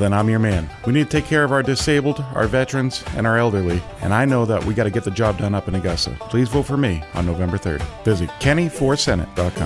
then I'm your man. We need to take care of our disabled, our veterans, and our elderly, and I know that we got to get the job done up in Augusta. Please vote for me on November 3rd. Visit KennyForSenate.com.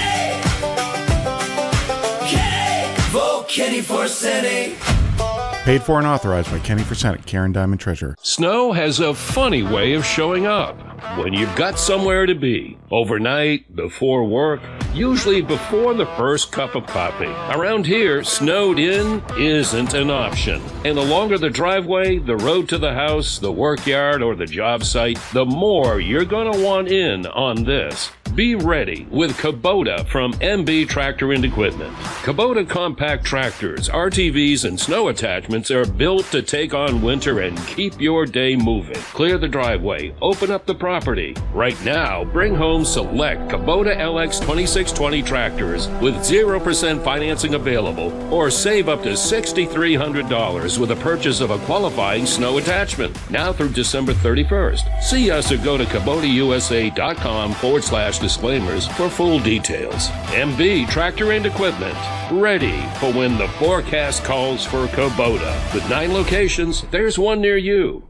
Vote Kenny for Senate. Paid for and authorized by Kenny for Senate, Karen Diamond Treasurer. Snow has a funny way of showing up when you've got somewhere to be. Overnight, before work, usually before the first cup of coffee. Around here, snowed in isn't an option. And the longer the driveway, the road to the house, the work yard, or the job site, the more you're going to want in on this. Be ready with Kubota from MB Tractor and Equipment. Kubota compact tractors, RTVs, and snow attachments are built to take on winter and keep your day moving. Clear the driveway, open up the property. Right now, bring home select Kubota LX 2620 tractors with 0% financing available, or save up to $6,300 with a purchase of a qualifying snow attachment. Now through December 31st. See us or go to KubotaUSA.com/disclaimers for full details. MB Tractor and Equipment, ready for when the forecast calls for Kubota. With 9 locations, there's one near you.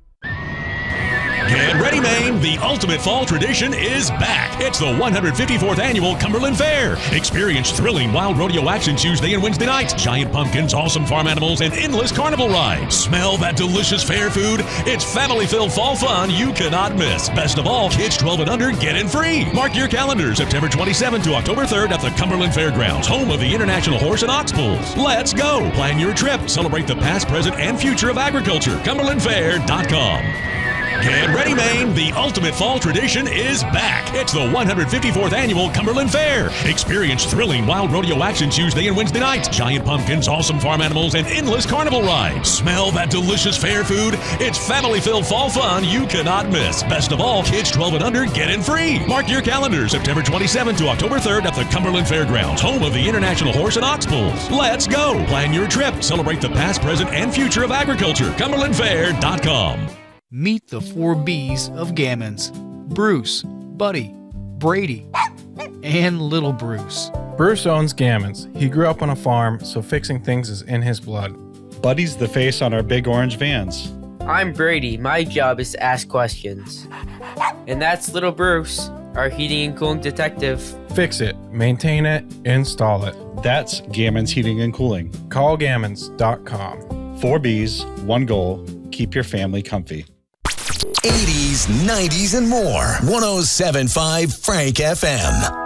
Get ready, Maine. The ultimate fall tradition is back. It's the 154th Annual Cumberland Fair. Experience thrilling wild rodeo action Tuesday and Wednesday nights, giant pumpkins, awesome farm animals, and endless carnival rides. Smell that delicious fair food? It's family-filled fall fun you cannot miss. Best of all, kids 12 and under get in free. Mark your calendar, September 27th to October 3rd at the Cumberland Fairgrounds, home of the International Horse and Ox Bulls. Let's go. Plan your trip. Celebrate the past, present, and future of agriculture. CumberlandFair.com. Get ready, Maine. The ultimate fall tradition is back. It's the 154th Annual Cumberland Fair. Experience thrilling wild rodeo action Tuesday and Wednesday nights, giant pumpkins, awesome farm animals, and endless carnival rides. Smell that delicious fair food? It's family-filled fall fun you cannot miss. Best of all, kids 12 and under get in free. Mark your calendar, September 27th to October 3rd at the Cumberland Fairgrounds, home of the International Horse and Ox Bulls. Let's go. Plan your trip. Celebrate the past, present, and future of agriculture. CumberlandFair.com. Meet the 4 B's of Gammons: Bruce, Buddy, Brady, and Little Bruce. Bruce owns Gammons. He grew up on a farm, so fixing things is in his blood. Buddy's the face on our big orange vans. I'm Brady. My job is to ask questions. And that's Little Bruce, our heating and cooling detective. Fix it, maintain it, install it. That's Gammons Heating and Cooling. Call Gammons.com. 4 B's, 1 goal. Keep your family comfy. 80s, 90s, and more. 107.5 Frank FM.